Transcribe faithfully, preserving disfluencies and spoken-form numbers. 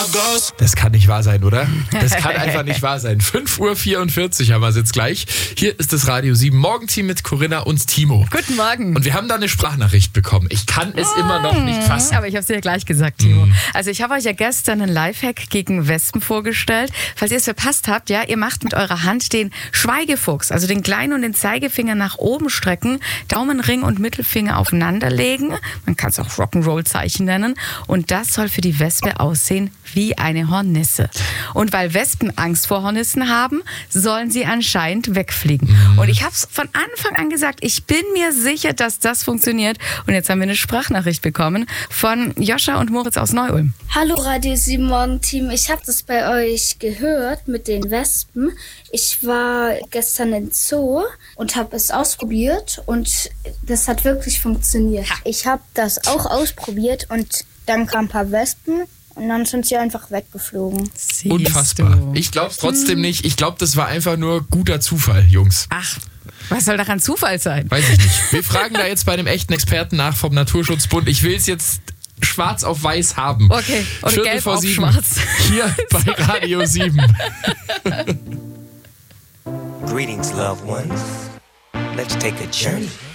Das kann nicht wahr sein, oder? Das kann einfach nicht wahr sein. fünf Uhr vierundvierzig haben wir es jetzt gleich. Hier ist das Radio sieben Morgenteam mit Corinna und Timo. Guten Morgen. Und wir haben da eine Sprachnachricht bekommen. Ich kann es mmh, immer noch nicht fassen. Aber ich habe es dir gleich gesagt, Timo. Mm. Also ich habe euch ja gestern einen Lifehack gegen Wespen vorgestellt. Falls ihr es verpasst habt, ja, ihr macht mit eurer Hand den Schweigefuchs, also den kleinen und den Zeigefinger nach oben strecken, Daumenring und Mittelfinger aufeinander legen. Man kann es auch Rock'n'Roll-Zeichen nennen. Und das soll für die Wespe aussehen wie eine Hornisse. Und weil Wespen Angst vor Hornissen haben, sollen sie anscheinend wegfliegen. Mm. Und ich habe es von Anfang an gesagt, ich bin mir sicher, dass das funktioniert. Und jetzt haben wir eine Sprachnachricht bekommen von Joscha und Moritz aus Neu-Ulm. Hallo Radio sieben Morgenteam, ich habe das bei euch gehört mit den Wespen. Ich war gestern im Zoo und habe es ausprobiert und das hat wirklich funktioniert. Ich habe das auch ausprobiert und dann kamen ein paar Wespen. Und dann sind sie einfach weggeflogen. Siehst Unfassbar. Du. Ich glaube es trotzdem nicht. Ich glaube, das war einfach nur guter Zufall, Jungs. Ach, was soll daran Zufall sein? Weiß ich nicht. Wir fragen da jetzt bei einem echten Experten nach vom Naturschutzbund. Ich will es jetzt schwarz auf weiß haben. Okay, oder Viertel gelb vor auf sieben. Schwarz. Hier bei Radio sieben. Greetings, loved ones. Let's take a journey.